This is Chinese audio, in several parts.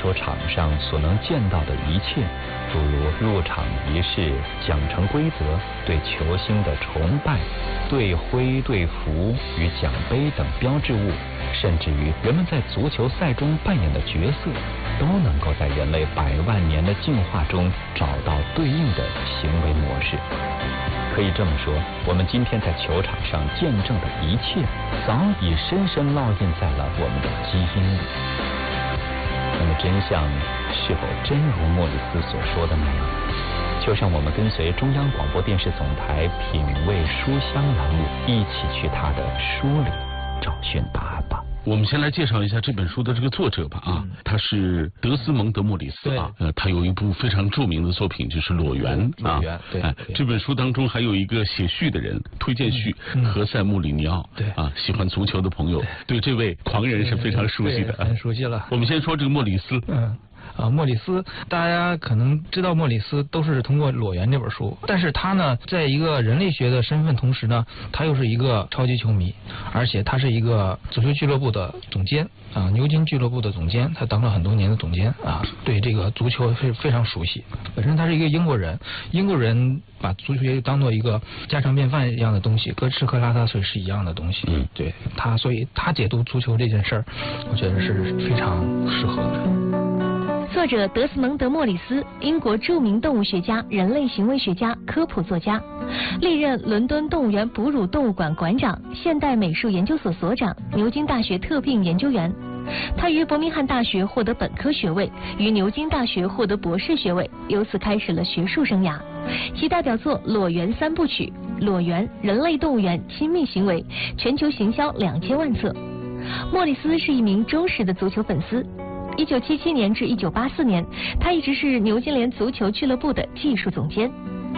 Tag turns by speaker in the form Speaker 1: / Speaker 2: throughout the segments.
Speaker 1: 球场上所能见到的一切，诸如入场仪式、奖惩规则、对球星的崇拜、队徽、队服与奖杯等标志物，甚至于人们在足球赛中扮演的角色，都能够在人类100万年的进化中找到对应的行为模式。可以这么说，我们今天在球场上见证的一切，早已深深烙印在了我们的基因里。那么真相是否真如莫里斯所说的那样？就让我们跟随中央广播电视总台品味书香栏目，一起去他的书里找寻答案吧。
Speaker 2: 我们先来介绍一下这本书的这个作者吧啊，他是德斯蒙德·莫里斯啊，他有一部非常著名的作品就是《裸猿》啊，
Speaker 3: 裸猿对，
Speaker 2: 这本书当中还有一个写序的人，推荐序何塞·穆里尼奥，
Speaker 3: 对
Speaker 2: 啊，喜欢足球的朋友对这位狂人是非常熟悉的，
Speaker 3: 很熟悉了。
Speaker 2: 我们先说这个莫里斯，
Speaker 3: 莫里斯，大家可能知道莫里斯都是通过《裸猿》这本书，但是他呢，在一个人类学的身份同时呢，他又是一个超级球迷，而且他是一个足球俱乐部的总监啊，牛津俱乐部的总监，他当了很多年的总监啊，对这个足球是非常熟悉。本身他是一个英国人，英国人把足球也当做一个家常便饭一样的东西，跟吃喝拉撒睡是一样的东西。对他，所以他解读足球这件事儿，我觉得是非常适合的。
Speaker 4: 作者德斯蒙德·莫里斯，英国著名动物学家、人类行为学家、科普作家，历任伦敦动物园哺乳动物馆馆长、现代美术研究所所长、牛津大学特聘研究员。他于伯明翰大学获得本科学位，于牛津大学获得博士学位，由此开始了学术生涯。其代表作《裸猿三部曲》《裸猿》《人类动物园亲密行为》全球行销2000万册。莫里斯是一名忠实的足球粉丝。1977年至1984年，他一直是牛津联足球俱乐部的技术总监。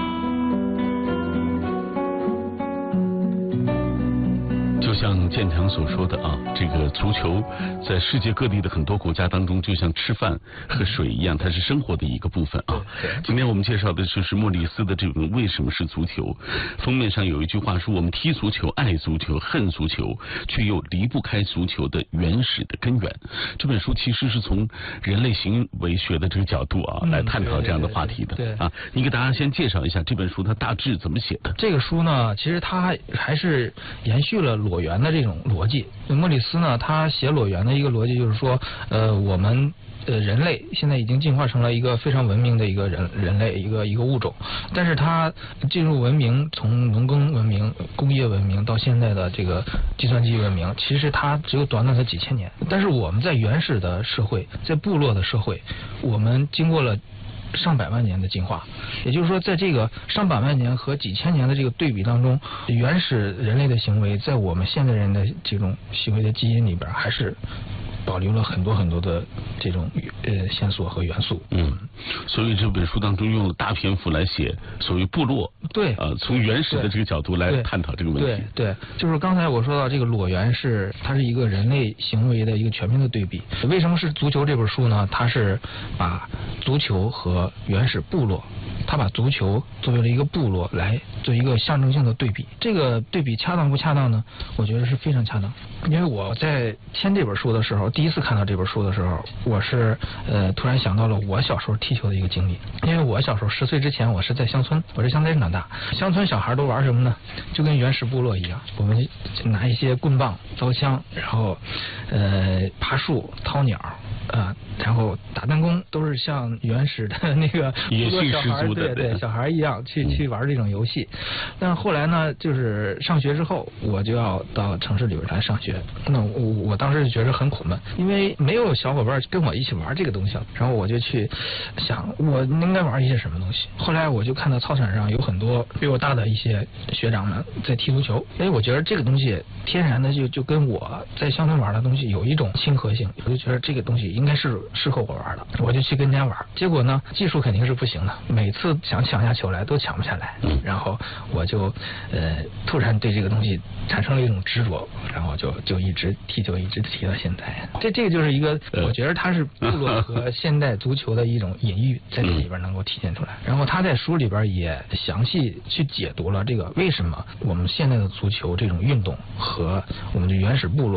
Speaker 2: 就像建强所说的啊，这个足球在世界各地的很多国家当中，就像吃饭和水一样，它是生活的一个部分啊。今天我们介绍的就是莫里斯的这本《为什么是足球》，封面上有一句话说：我们踢足球、爱足球、恨足球，却又离不开足球的原始的根源。这本书其实是从人类行为学的这个角度啊，来探讨这样的话题的。
Speaker 3: 对
Speaker 2: 啊，你给大家先介绍一下这本书它大致怎么写的。
Speaker 3: 这个书呢，其实它还是延续了裸猿的这种逻辑。莫里斯呢，他写裸猿的一个逻辑就是说，我们人类现在已经进化成了一个非常文明的一个人类一个物种，但是它进入文明，从农耕文明、工业文明到现在的这个计算机文明，其实它只有短短的几千年。但是我们在原始的社会，在部落的社会，我们经过了上百万年的进化，也就是说，在这个上百万年和几千年的这个对比当中，原始人类的行为在我们现代人的这种行为的基因里边，还是保留了很多很多的这种线索和元素。
Speaker 2: 所以这本书当中用了大篇幅来写所谓部落，
Speaker 3: 对，
Speaker 2: 从原始的这个角度来探讨这个问题。
Speaker 3: 对，就是刚才我说到这个裸猿它是一个人类行为的一个全面的对比。为什么是足球这本书呢？它是把足球和原始部落，他把足球作为了一个部落来做一个象征性的对比。这个对比恰当不恰当呢？我觉得是非常恰当。因为我在签这本书的时候，第一次看到这本书的时候，我是突然想到了我小时候踢球的一个经历。因为我小时候10岁之前，我是在乡村，我是乡村长大。乡村小孩都玩什么呢？就跟原始部落一样，我们拿一些棍棒、刀枪，然后爬树、掏鸟。然后打弹弓，都是像原始的那个
Speaker 2: 野性十足的
Speaker 3: 对小孩一样去玩这种游戏。但后来呢，就是上学之后，我就要到城市里边来上学。那我当时就觉得很苦闷，因为没有小伙伴跟我一起玩这个东西。然后我就去想，我应该玩一些什么东西。后来我就看到操场上有很多比我大的一些学长们在踢足球，因为我觉得这个东西天然的就跟我在乡村玩的东西有一种亲和性，我就觉得这个东西应该是适合我玩的，我就去跟人家玩。结果呢，技术肯定是不行的，每次想抢下球来都抢不下来。然后我就突然对这个东西产生了一种执着，然后就一直踢球，一直踢到现在。这个就是一个，我觉得它是部落和现代足球的一种隐喻，在这里边能够体现出来。然后他在书里边也详细去解读了这个为什么我们现在的足球这种运动和我们的原始部落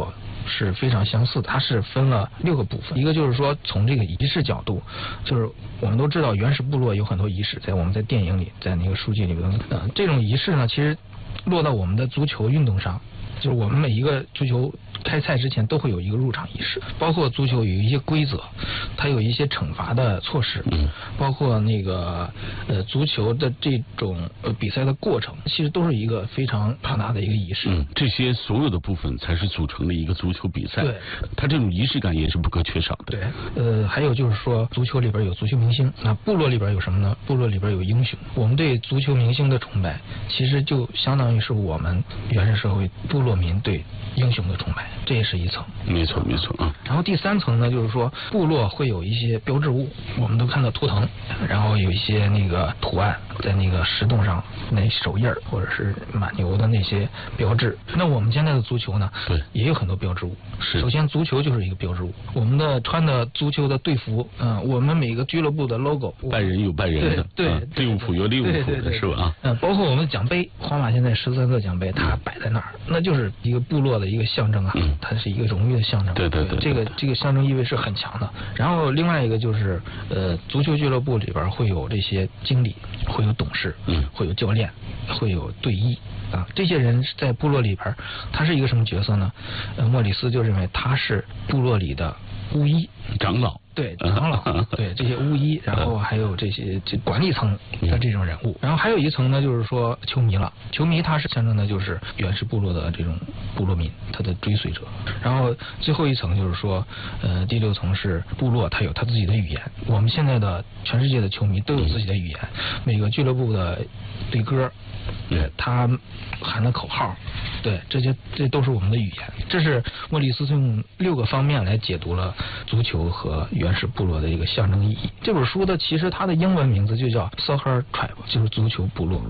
Speaker 3: 是非常相似的，它是分了6个部分。一个就是说从这个仪式角度，就是我们都知道原始部落有很多仪式，我们在电影里，在那个书籍里边，这种仪式呢，其实落到我们的足球运动上，就是我们每一个足球开赛之前都会有一个入场仪式，包括足球有一些规则，它有一些惩罚的措施，包括那个足球的这种比赛的过程，其实都是一个非常庞大的一个仪式。
Speaker 2: 这些所有的部分才是组成了一个足球比赛。
Speaker 3: 对，
Speaker 2: 它这种仪式感也是不可缺少的。
Speaker 3: 对，还有就是说，足球里边有足球明星，那部落里边有什么呢？部落里边有英雄。我们对足球明星的崇拜，其实就相当于是我们原始社会部落民对英雄的崇拜。这也是一层，
Speaker 2: 没错啊。
Speaker 3: 然后第3层呢，就是说部落会有一些标志物，我们都看到图腾，然后有一些那个图案在那个石洞上，那手印或者是马牛的那些标志。那我们现在的足球呢，
Speaker 2: 对，
Speaker 3: 也有很多标志物。
Speaker 2: 是，
Speaker 3: 首先足球就是一个标志物，我们的穿的足球的队服，我们每个俱乐部的 logo，
Speaker 2: 拜仁有拜仁的，
Speaker 3: 对，
Speaker 2: 利物浦有利物浦的，是吧？
Speaker 3: 包括我们的奖杯，皇马现在13个奖杯，它摆在那儿，那就是一个部落的一个象征啊，它是一个荣誉的象征。
Speaker 2: 对，
Speaker 3: 这个象征意味是很强的。然后另外一个就是足球俱乐部里边会有这些经理，会有董事，会有教练，会有队医啊。这些人在部落里边，他是一个什么角色呢？莫里斯就认为他是部落里的巫医、
Speaker 2: 长老。
Speaker 3: 对，长老，对这些巫医，然后还有这些管理层的这种人物，然后还有一层呢，就是说球迷了。球迷他是象征的就是原始部落的这种部落民，他的追随者。然后最后一层就是说，第6层是部落，他有他自己的语言。我们现在的全世界的球迷都有自己的语言，每个俱乐部的队歌，对他喊的口号，对这都是我们的语言。这是莫里斯用6个方面来解读了足球和原始部落的一个象征意义。这本书的其实它的英文名字就叫 Soccer Tribe， 就是足球部落。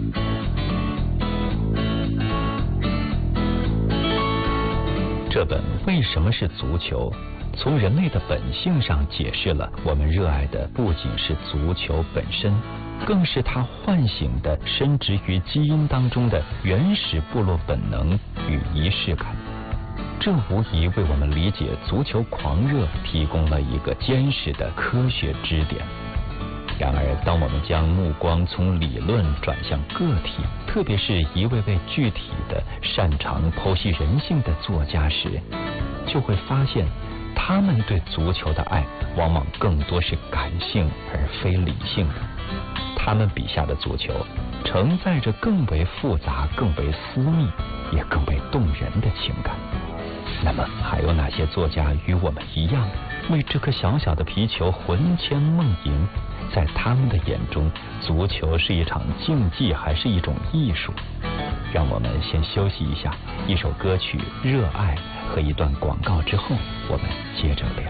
Speaker 1: 这本为什么是足球，从人类的本性上解释了我们热爱的不仅是足球本身，更是它唤醒的深植于基因当中的原始部落本能与仪式感。这无疑为我们理解足球狂热提供了一个坚实的科学支点。然而，当我们将目光从理论转向个体，特别是一位位具体的擅长剖析人性的作家时，就会发现他们对足球的爱往往更多是感性而非理性的。他们笔下的足球承载着更为复杂、更为私密，也更为动人的情感。那么还有哪些作家与我们一样，为这颗小小的皮球魂牵梦萦？在他们的眼中，足球是一场竞技还是一种艺术？让我们先休息一下，一首歌曲《热爱》和一段广告之后，我们接着聊。